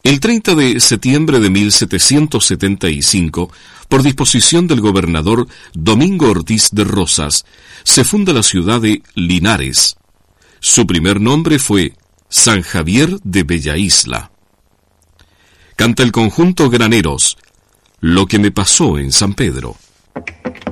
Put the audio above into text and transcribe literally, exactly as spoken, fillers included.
El treinta de septiembre de mil setecientos setenta y cinco, por disposición del gobernador Domingo Ortiz de Rosas, se funda la ciudad de Linares. Su primer nombre fue San Javier de Bella Isla. Canta el conjunto Graneros, Lo que me pasó en San Pedro.